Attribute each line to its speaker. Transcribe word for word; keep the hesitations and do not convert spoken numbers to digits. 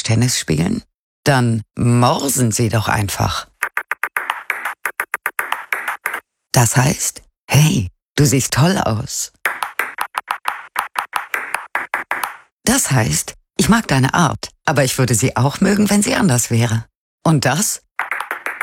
Speaker 1: Tischtennis spielen? Dann morsen Sie doch einfach. Das heißt, hey, du siehst toll aus. Das heißt, ich mag deine Art, aber ich würde sie auch mögen, wenn sie anders wäre. Und das